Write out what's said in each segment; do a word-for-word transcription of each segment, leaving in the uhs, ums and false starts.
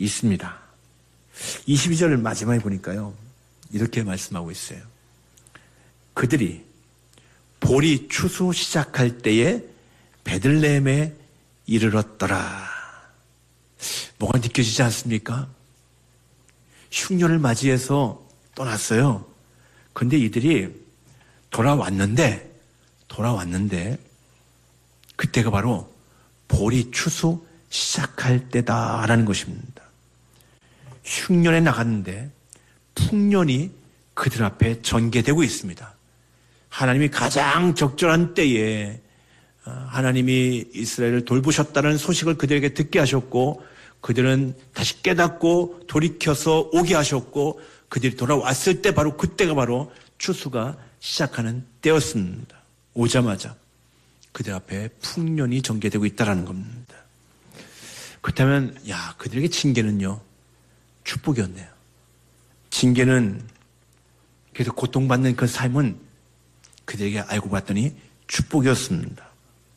있습니다. 이십이 절 마지막에 보니까요, 이렇게 말씀하고 있어요. 그들이 볼이 추수 시작할 때에 베들레헴에 이르렀더라. 뭐가 느껴지지 않습니까? 흉년을 맞이해서 떠났어요. 근데 이들이 돌아왔는데, 돌아왔는데, 그때가 바로 볼이 추수 시작할 때다라는 것입니다. 흉년에 나갔는데 풍년이 그들 앞에 전개되고 있습니다. 하나님이 가장 적절한 때에 하나님이 이스라엘을 돌보셨다는 소식을 그들에게 듣게 하셨고, 그들은 다시 깨닫고 돌이켜서 오게 하셨고, 그들이 돌아왔을 때 바로 그때가 바로 추수가 시작하는 때였습니다. 오자마자 그들 앞에 풍년이 전개되고 있다는 겁니다. 그렇다면 야, 그들에게 징계는요, 축복이었네요. 징계는, 그래서 고통받는 그 삶은 그들에게 알고 봤더니 축복이었습니다.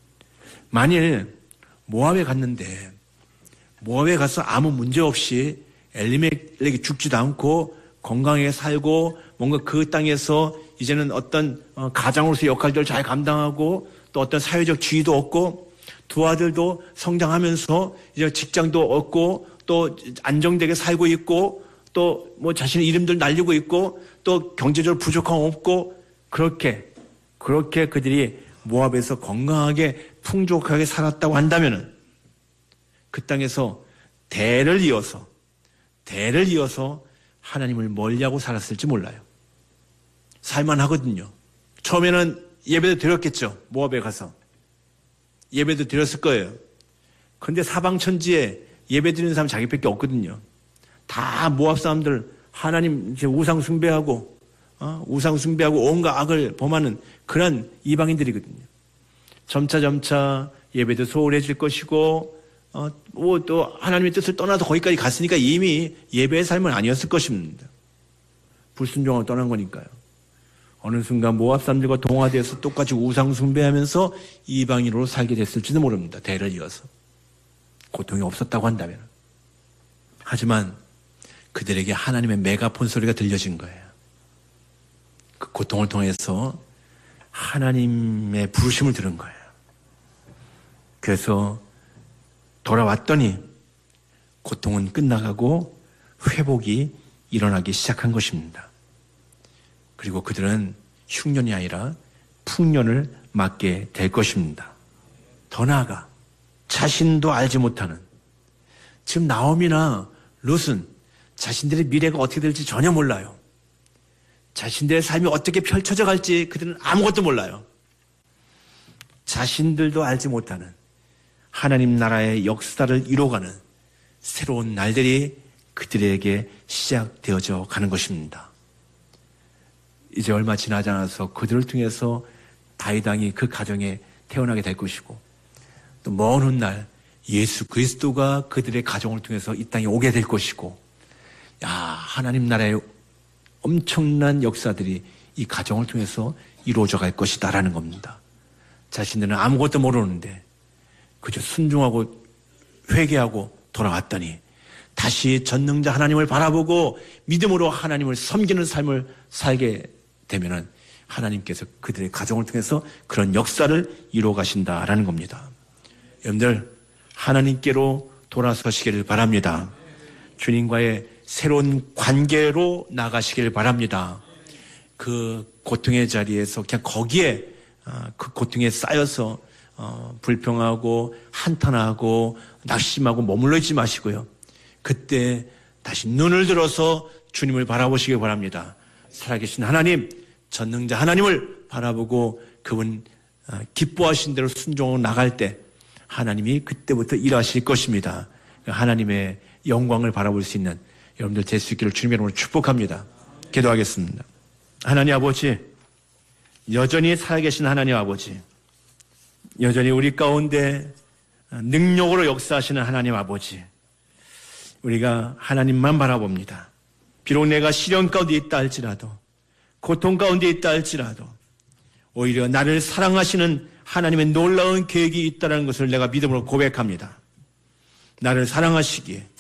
만일 모압에 갔는데, 모압에 가서 아무 문제 없이 엘리멜렉이 죽지도 않고 건강하게 살고, 뭔가 그 땅에서 이제는 어떤 가장으로서 역할들을 잘 감당하고, 또 어떤 사회적 지위도 얻고, 두 아들도 성장하면서 이제 직장도 얻고, 또 안정되게 살고 있고, 또 뭐 자신의 이름들 날리고 있고, 또 경제적으로 부족함 없고, 그렇게 그렇게 그들이 모압에서 건강하게 풍족하게 살았다고 한다면은, 그 땅에서 대를 이어서 대를 이어서 하나님을 멀리하고 살았을지 몰라요. 살만하거든요. 처음에는 예배도 드렸겠죠. 모압에 가서 예배도 드렸을 거예요. 그런데 사방천지에 예배 드리는 사람 자기밖에 없거든요. 다 모압 사람들 하나님 이제 우상 숭배하고 어? 우상 숭배하고 온갖 악을 범하는 그런 이방인들이거든요. 점차 점차 예배도 소홀해질 것이고, 어, 뭐 또 하나님의 뜻을 떠나서 거기까지 갔으니까 이미 예배의 삶은 아니었을 것입니다. 불순종하고 떠난 거니까요. 어느 순간 모압 사람들과 동화되어서 똑같이 우상 숭배하면서 이방인으로 살게 됐을지도 모릅니다. 대를 이어서. 고통이 없었다고 한다면. 하지만 그들에게 하나님의 메가폰 소리가 들려진 거예요. 그 고통을 통해서 하나님의 부르심을 들은 거예요. 그래서 돌아왔더니 고통은 끝나가고 회복이 일어나기 시작한 것입니다. 그리고 그들은 흉년이 아니라 풍년을 맞게 될 것입니다. 더 나아가 자신도 알지 못하는, 지금 나오미나 룻은 자신들의 미래가 어떻게 될지 전혀 몰라요. 자신들의 삶이 어떻게 펼쳐져 갈지 그들은 아무것도 몰라요. 자신들도 알지 못하는 하나님 나라의 역사를 이뤄가는 새로운 날들이 그들에게 시작되어져 가는 것입니다. 이제 얼마 지나지 않아서 그들을 통해서 다윗 왕이 그 가정에 태어나게 될 것이고, 또 먼 훗날 예수 그리스도가 그들의 가정을 통해서 이 땅에 오게 될 것이고, 야, 하나님 나라의 엄청난 역사들이 이 가정을 통해서 이루어져 갈 것이다라는 겁니다. 자신들은 아무것도 모르는데 그저 순종하고 회개하고 돌아왔더니 다시 전능자 하나님을 바라보고 믿음으로 하나님을 섬기는 삶을 살게 되면은 하나님께서 그들의 가정을 통해서 그런 역사를 이루어 가신다라는 겁니다. 여러분들, 하나님께로 돌아서시기를 바랍니다. 주님과의 새로운 관계로 나가시길 바랍니다. 그 고통의 자리에서 그냥 거기에 그 고통에 쌓여서 불평하고 한탄하고 낙심하고 머물러 있지 마시고요. 그때 다시 눈을 들어서 주님을 바라보시길 바랍니다. 살아계신 하나님, 전능자 하나님을 바라보고 그분 기뻐하신 대로 순종하고 나갈 때 하나님이 그때부터 일하실 것입니다. 하나님의 영광을 바라볼 수 있는 여러분들 될 수 있기를 주님의 이름으로 축복합니다. 기도하겠습니다. 하나님 아버지, 여전히 살아계신 하나님 아버지, 여전히 우리 가운데 능력으로 역사하시는 하나님 아버지, 우리가 하나님만 바라봅니다. 비록 내가 시련 가운데 있다 할지라도, 고통 가운데 있다 할지라도 오히려 나를 사랑하시는 하나님의 놀라운 계획이 있다는 것을 내가 믿음으로 고백합니다. 나를 사랑하시기에